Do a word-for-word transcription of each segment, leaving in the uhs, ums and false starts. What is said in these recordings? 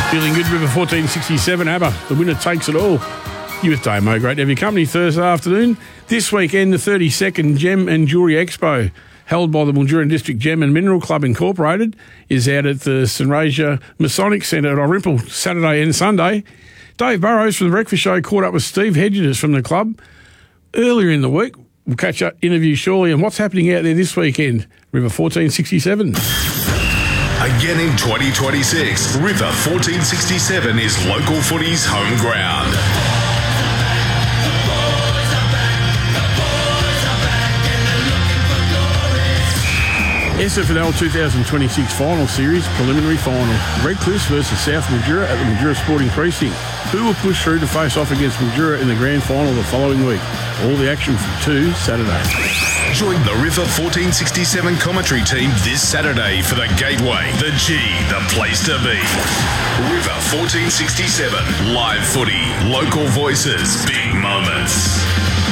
Feeling good, River fourteen sixty-seven, ABBA. The winner takes it all. You with Damo. Great to have your company Thursday afternoon. This weekend, the thirty-second Gem and Jewellery Expo, held by the Mildura District Gem and Mineral Club Incorporated, is out at the St Rasia Masonic Centre at Orimple, Saturday and Sunday. Dave Burrows from The Breakfast Show caught up with Steve Hedges from the club earlier in the week. We'll catch up, interview shortly, and what's happening out there this weekend. River fourteen sixty-seven. Again in twenty twenty-six, River fourteen sixty-seven is local footy's home ground. S F L twenty twenty-six Final Series Preliminary Final. Redcliffe versus South Mildura at the Mildura Sporting Precinct. Who will push through to face off against Mildura in the grand final the following week? All the action from two Saturday. Join the River fourteen sixty-seven commentary team this Saturday for the Gateway, the G, the place to be. River fourteen sixty-seven, live footy, local voices, big moments.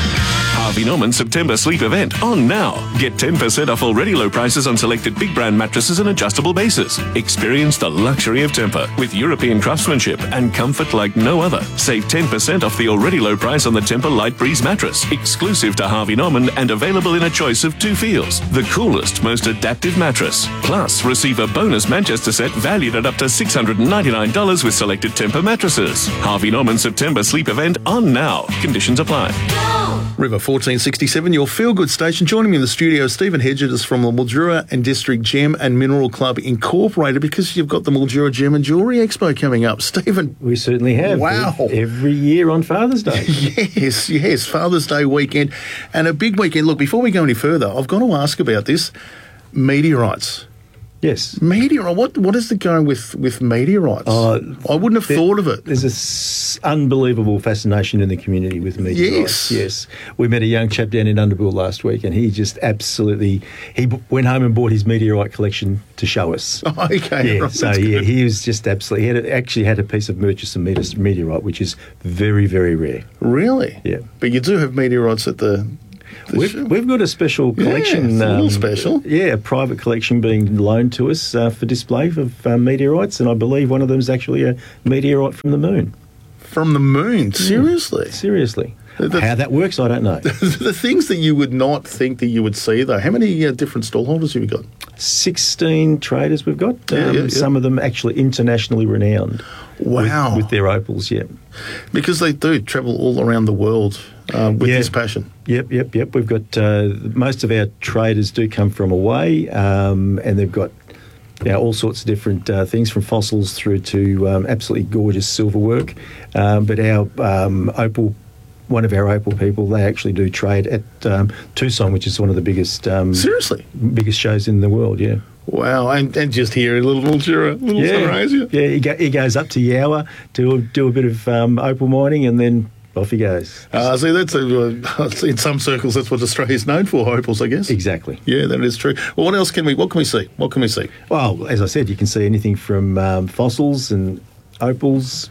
Harvey Norman September sleep event on now. Get ten percent off already low prices on selected big brand mattresses and adjustable bases. Experience the luxury of Tempur with European craftsmanship and comfort like no other. Save ten percent off the already low price on the Tempur Light Breeze mattress, exclusive to Harvey Norman and available in a choice of two feels. The coolest, most adaptive mattress. Plus, receive a bonus Manchester set valued at up to six hundred ninety-nine dollars with selected Tempur mattresses. Harvey Norman September sleep event on now. Conditions apply. River fourteen sixty-seven, your feel-good station. Joining me in the studio, Stephen Hedges from the Mildura and District Gem and Mineral Club Incorporated, because you've got the Mildura Gem and Jewellery Expo coming up. Stephen. We certainly have. Wow. Every year on Father's Day. yes, yes, Father's Day weekend. And a big weekend. Look, before we go any further, I've got to ask about this. Meteorites. Yes. Meteorite. What what is the going with with meteorites? Uh, I wouldn't have there, thought of it. There's this unbelievable fascination in the community with meteorites. Yes. Yes. We met a young chap down in Underbill last week, and he just absolutely he b- went home and bought his meteorite collection to show us. Oh, okay. Yeah. Right, so yeah, he was just absolutely. He had a, actually had a piece of Murchison meteor, meteorite, which is very very rare. Really? Yeah. But you do have meteorites at the. the We've, show. we've got a special collection. Yeah, it's a little um, special. Yeah, a private collection being loaned to us uh, for display of uh, meteorites, and I believe one of them is actually a meteorite from the moon. From the moon? Seriously? Seriously. The- How that works, I don't know. The things that you would not think that you would see, though. How many uh, different stallholders have you got? sixteen traders we've got. Yeah, um, yeah, yeah. Some of them actually internationally renowned. Wow. With, with their opals, yeah. Because they do travel all around the world uh, with Yeah. this passion. Yep, yep, yep. We've got uh, most of our traders do come from away, um, and they've got you know, all sorts of different uh, things, from fossils through to um, absolutely gorgeous silver work. Um, but our um, opal, one of our opal people, they actually do trade at um, Tucson, which is one of the biggest um, Seriously? biggest shows in the world. Yeah. Wow. And, and just here in Little Mildura, Little Yeah, St Rasia. yeah. He, go, he goes up to Yower to do a bit of um, opal mining, and then off he goes. Uh, see, that's a, uh, in some circles, that's what Australia's known for, opals, I guess. Exactly. Yeah, that is true. Well, what else can we, what can we see? What can we see? Well, as I said, you can see anything from um, fossils and opals,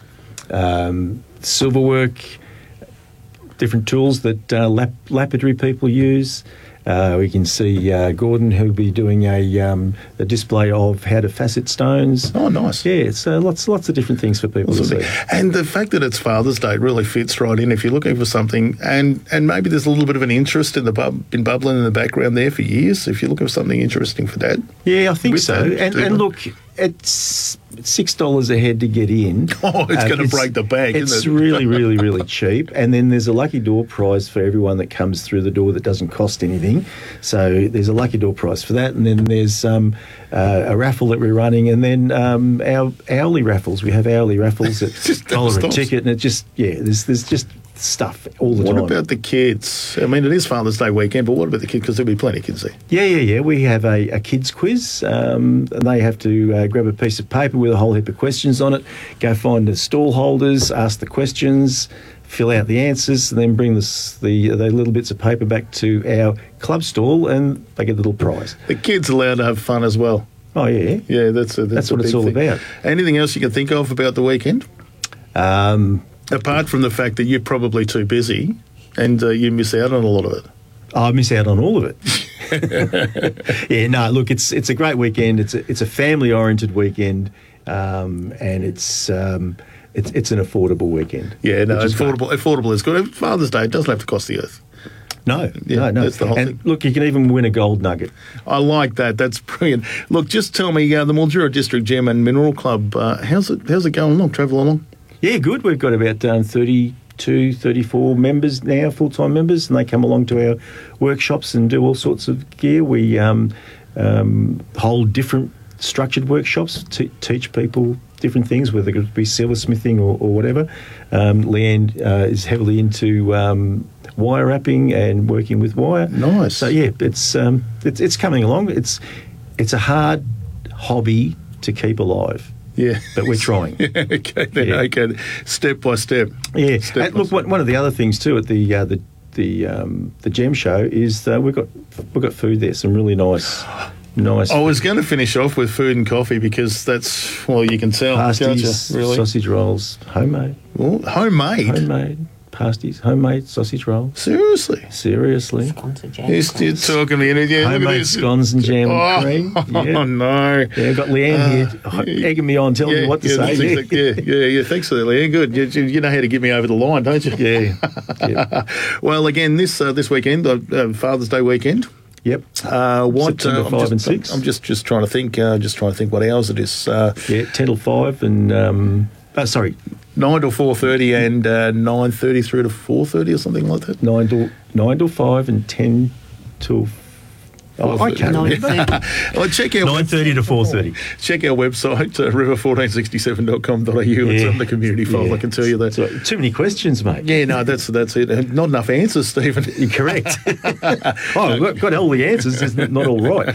um, silverwork, different tools that uh, lap- lapidary people use. Uh, we can see uh, Gordon, who'll be doing a, um, a display of how to facet stones. Oh, nice. Yeah, it's uh, lots lots of different things for people to see. And the fact that it's Father's Day really fits right in if you're looking for something, and, and maybe there's a little bit of an interest in the bub, been bubbling in the background there for years. If you're looking for something interesting for Dad. Yeah, I think With so. that, And, too. and look, it's six dollars a head to get in. Oh, it's Uh, going to break the bank, It's isn't it? really, really, really cheap. And then there's a lucky door prize for everyone that comes through the door that doesn't cost anything. So there's a lucky door prize for that. And then there's um, uh, a raffle that we're running. And then um, our hourly raffles. We have hourly raffles at Just a dollar a non-stops. ticket. And it just, yeah, there's, there's just stuff all the What time. about the kids? I mean, it is Father's Day weekend, but what about the kids? Because there'll be plenty of kids there. Yeah, yeah, yeah. We have a, a kids quiz. Um, and they have to uh, grab a piece of paper with a whole heap of questions on it, go find the stall holders, ask the questions, fill out the answers, and then bring this, the the little bits of paper back to our club stall, and they get a little prize. The kids allowed to have fun as well. Oh, yeah. Yeah, that's a, that's, That's a what it's big all thing. about. Anything else you can think of about the weekend? Um, Apart from the fact that you're probably too busy and uh, you miss out on a lot of it. I miss out on all of it. Yeah, no, look, it's it's a great weekend. It's a, it's a family-oriented weekend. um, and it's um, it's it's an affordable weekend. Yeah, no, which is great. affordable. Affordable is good. Father's Day, it doesn't have to cost the earth. No, Yeah, no, no. that's the whole and thing. look, you can even win a gold nugget. I like that. That's brilliant. Look, just tell me, uh, the Mildura District Gem and Mineral Club, uh, how's it how's it going along? Travel along? Yeah, good. We've got about um, thirty-two, thirty-four members now, full-time members, and they come along to our workshops and do all sorts of gear. We um, um, hold different structured workshops to teach people different things, whether it be silversmithing or, or whatever. Um, Leanne uh, is heavily into um, wire wrapping and working with wire. Nice. So yeah, it's um, it's it's coming along. It's it's a hard hobby to keep alive. Yeah. But we're trying. Yeah, okay, then, Yeah. okay. Step by step. Yeah. Step And by look, step. one, one of the other things too at the uh, the the um, the Gem Show is uh, we've got we've got food there. Some really nice, nice I was going to finish off with food and coffee because that's, well, you can tell, can't you? pasties, Really? sausage rolls, homemade, Well, homemade? homemade pasties, homemade sausage rolls. Seriously? Seriously, He's, you're talking to me. Yeah, look at homemade this. scones and jam Oh, and cream. Yeah. oh, no. Yeah, I've got Leanne Uh, here egging me on, telling Yeah, me what to yeah, say. that's exactly- yeah, yeah, yeah. Thanks for that, Leanne. Good. You, you you know how to get me over the line, don't you? Yeah. Yep. Well, again, this uh, this weekend, uh, uh, Father's Day weekend. Yep. Uh, what? September uh, I'm five just, and six. I'm just just trying to think. Uh, just trying to think what hours it is. Uh, Yeah, ten till five, and um, oh, sorry, nine till four thirty and uh, nine thirty through to four thirty or something like that. nine till nine till five, and ten till. Oh, I can't remember. Well, check our Nine thirty to four thirty. check our website uh, river fourteen sixty-seven dot com dot a u. It's Yeah. on the community file. Yeah. I can tell you that. So, too many questions, mate. Yeah, no, that's that's it. Not enough answers, Stephen. You're correct. oh, I've got, got all the answers. It's not all right.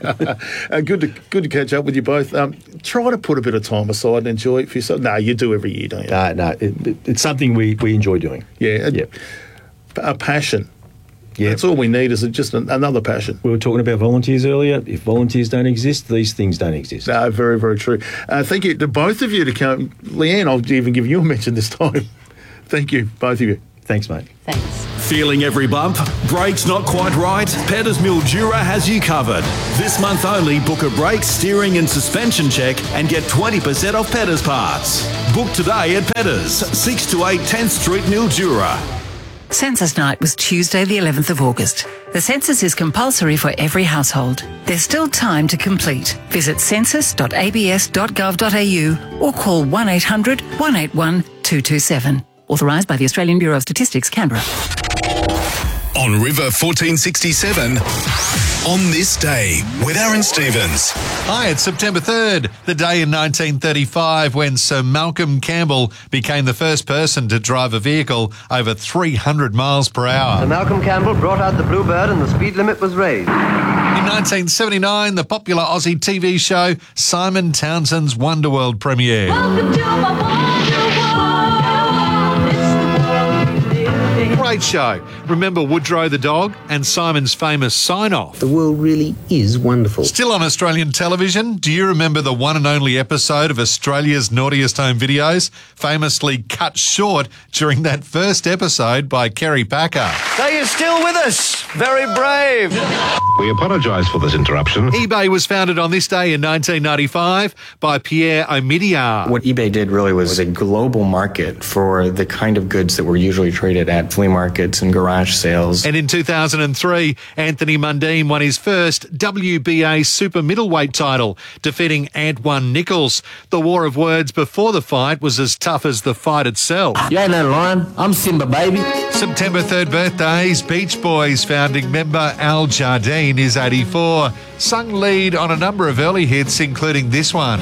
uh, good to good to catch up with you both. Um, try to put a bit of time aside and enjoy it for yourself. No, you do every year, don't you? No, no, it, it, it's something we, we enjoy doing. Yeah, a, Yep. a passion. Yeah. That's all we need is just an, another passion. We were talking about volunteers earlier. If volunteers don't exist, these things don't exist. No, very, very true. Uh, thank you to both of you to come. Leanne, I'll even give you a mention this time. Thank you, both of you. Thanks, mate. Thanks. Feeling every bump? Brakes not quite right? Petters Mildura has you covered. This month only, book a brake, steering and suspension check and get twenty percent off Petters parts. Book today at Petters, six to eight tenth Street, Mildura. Census night was Tuesday, the eleventh of August. The census is compulsory for every household. There's still time to complete. Visit census dot a b s dot gov dot a u or call one eight hundred, one eight one, two two seven. Authorised by the Australian Bureau of Statistics, Canberra. On River fourteen sixty-seven, on this day with Aaron Stevens. Hi, it's September third, the day in nineteen thirty-five when Sir Malcolm Campbell became the first person to drive a vehicle over three hundred miles per hour. Malcolm Campbell brought out the Bluebird and the speed limit was raised. In nineteen seventy-nine, the popular Aussie T V show Simon Townsend's Wonderworld premiered. Welcome to my Wonderworld. It's the world we live in. Great show. Remember Woodrow the dog and Simon's famous sign-off. The world really is wonderful. Still on Australian television, do you remember the one and only episode of Australia's Naughtiest Home Videos, famously cut short during that first episode by Kerry Packer? So you're still with us. Very brave. We apologise for this interruption. eBay was founded on this day in nineteen ninety-five by Pierre Omidyar. What eBay did really was a global market for the kind of goods that were usually traded at flea markets and garage sales. And in two thousand three, Anthony Mundine won his first W B A super middleweight title, defeating Antwan Nichols. The war of words before the fight was as tough as the fight itself. You ain't no lion. I'm Simba, baby. September third birthdays, Beach Boys founding member Al Jardine is eighty-four. Sung lead on a number of early hits, including this one.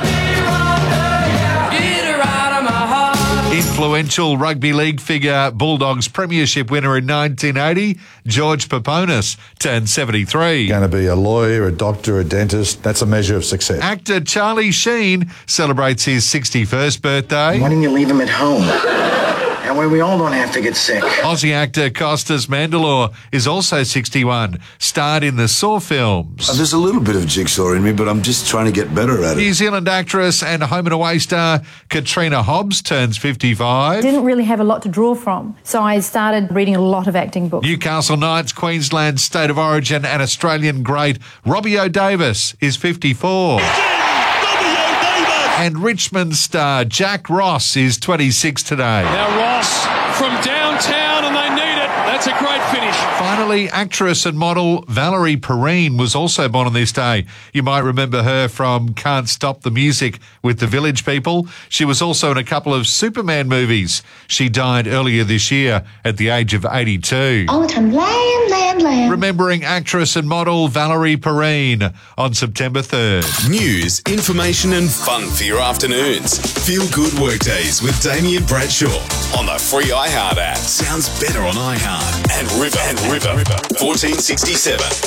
Influential rugby league figure, Bulldogs premiership winner in nineteen eighty, George Peponis, turned seventy-three. Going to be a lawyer, a doctor, a dentist. That's a measure of success. Actor Charlie Sheen celebrates his sixty-first birthday. Why don't you leave him at home? That way we all don't have to get sick. Aussie actor Costas Mandylor is also sixty-one, starred in the Saw films. Uh, there's a little bit of jigsaw in me, but I'm just trying to get better at it. New Zealand actress and Home and Away star Katrina Hobbs turns fifty-five. Didn't really have a lot to draw from, so I started reading a lot of acting books. Newcastle Knights, Queensland State of Origin and Australian great Robbie O'Davis is fifty-four. And Richmond star Jack Ross is twenty-six today. Now Ross from downtown, and they need it. That's a great finish. Finally, actress and model Valerie Perrine was also born on this day. You might remember her from Can't Stop the Music with the Village People. She was also in a couple of Superman movies. She died earlier this year at the age of eighty-two. All the time, land, land, land. Remembering actress and model Valerie Perrine on September third. News, information and fun for your afternoons. Feel good workdays with Damien Bradshaw on the free iHeart app. Sounds better on iHeart. And River, and River, fourteen sixty-seven.